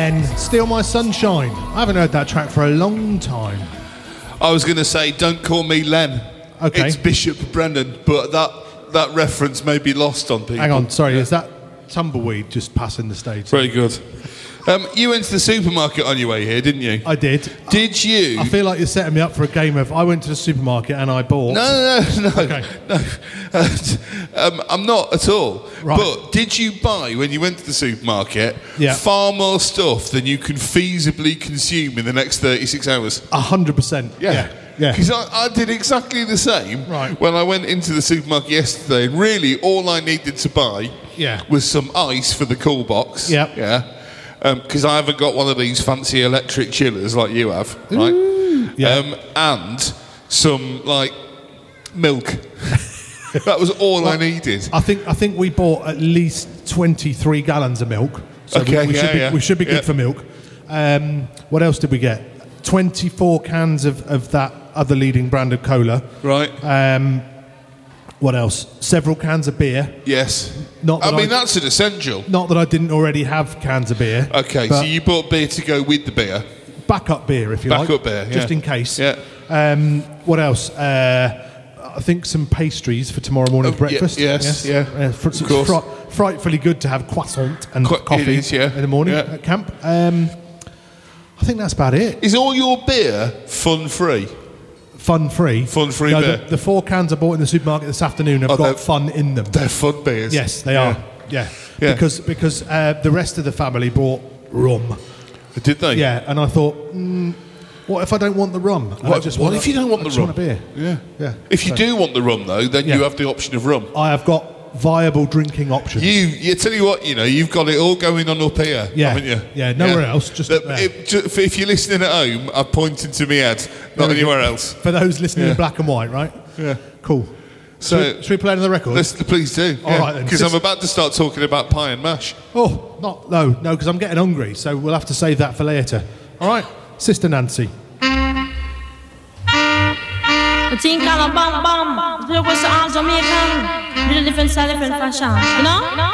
Len, Steal My Sunshine. I haven't heard that track for a long time. I was going to say, don't call me Len. Okay. It's Bishop Brennan, but that reference may be lost on people. Hang on, sorry, is that Tumbleweed just passing the stage? Very good. You went to the supermarket on your way here, didn't you? I did. Did you? I feel like you're setting me up for a game of I went to the supermarket and I bought. No. Okay. No. I'm not at all. Right. But did you buy, when you went to the supermarket, far more stuff than you can feasibly consume in the next 36 hours? 100%. Yeah. Because I did exactly the same when I went into the supermarket yesterday, and really all I needed to buy was some ice for the cool box. Yeah. Because I haven't got one of these fancy electric chillers like you have, right? And some milk. That was all I needed. I think we bought at least 23 gallons of milk. So we should be good for milk. What else did we get? 24 cans of that other leading brand of cola. Right. What else? Several cans of beer. Yes. That's an essential. Not that I didn't already have cans of beer. Okay, so you bought beer to go with the beer. Backup beer, if you like. Backup beer, just in case. Yeah. What else? I think some pastries for tomorrow morning's breakfast. Yes. Of course. Frightfully good to have croissant and coffee in the morning at camp. I think that's about it. Is all your beer fun-free? Fun-free? Fun-free beer. The 4 cans I bought in the supermarket this afternoon have got fun in them. They're fun beers. Yes, they are. Yeah. Because the rest of the family bought rum. Did they? Yeah, and I thought, what if I don't want the rum? What if you don't want the rum? I just want a beer. Yeah. If you do want the rum, though, then you have the option of rum. I have got viable drinking options. You tell you what, you've got it all going on up here, haven't you? Yeah, nowhere else, just up there. If you're listening at home, I'm pointing to me head, not anywhere else. For those listening in black and white, right? Yeah. Cool. So, should we play another record? Please do. All right then. Because I'm about to start talking about pie and mash. Oh, no, because I'm getting hungry, so we'll have to save that for later. All right, Sister Nancy. The thing called a bam bam. Look what's on Jamaican. Really different style, different fashion. You know?